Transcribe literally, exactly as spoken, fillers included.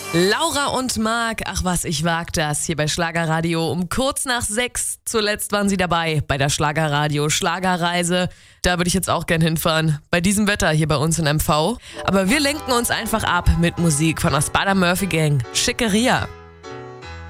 Laura und Marc, ach was, ich wag das, hier bei Schlagerradio um kurz nach sechs. Zuletzt waren sie dabei bei der Schlagerradio Schlagerreise. Da würde ich jetzt auch gern hinfahren, bei diesem Wetter hier bei uns in M V. Aber wir lenken uns einfach ab mit Musik von der Spider-Murphy Gang, Schickeria.